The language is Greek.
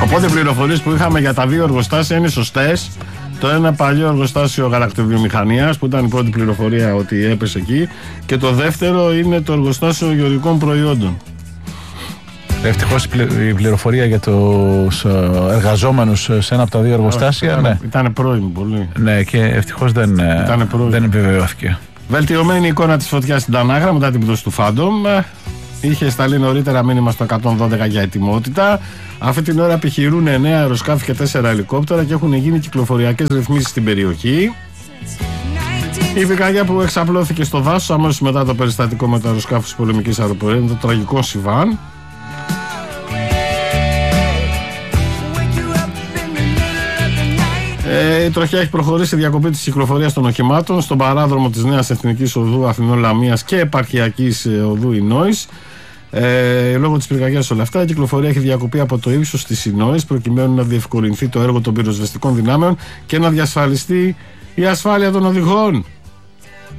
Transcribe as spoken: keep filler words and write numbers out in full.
Οπότε οι πληροφορίες που είχαμε για τα δύο εργοστάσια είναι σωστές. Το ένα παλιό εργοστάσιο γαλακτοβιομηχανίας που ήταν η πρώτη πληροφορία ότι έπεσε εκεί, και το δεύτερο είναι το εργοστάσιο γεωργικών προϊόντων. Ευτυχώς η πληροφορία για τους εργαζόμενους σε ένα από τα δύο εργοστάσια. Ήταν, ναι. ήταν πρώιμη πολύ. Ναι, και ευτυχώς δεν, δεν επιβεβαιώθηκε. Βελτιωμένη εικόνα της φωτιάς στην Τανάγρα μετά την πτώση του Phantom. Είχε σταλεί νωρίτερα μήνυμα στο εκατόν δώδεκα για ετοιμότητα. Αυτή την ώρα επιχειρούν εννέα αεροσκάφη και τέσσερα ελικόπτερα και έχουν γίνει κυκλοφοριακές ρυθμίσεις στην περιοχή. Η πυρκαγιά που εξαπλώθηκε στο δάσος αμέσως μετά το περιστατικό με το αεροσκάφο της πολεμικής αεροπορίας, το τραγικό Σιβάν. Ε, η τροχιά έχει προχωρήσει σε διακοπή της κυκλοφορίας των οχημάτων στον παράδρομο της Νέας Εθνικής Οδού Αθηνών Λαμίας και επαρχιακής οδού Ινόης. Ε, λόγω της πυρκαγιάς όλα αυτά, η κυκλοφορία έχει διακοπεί από το ύψος της Ινόης προκειμένου να διευκολυνθεί το έργο των πυροσβεστικών δυνάμεων και να διασφαλιστεί η ασφάλεια των οδηγών.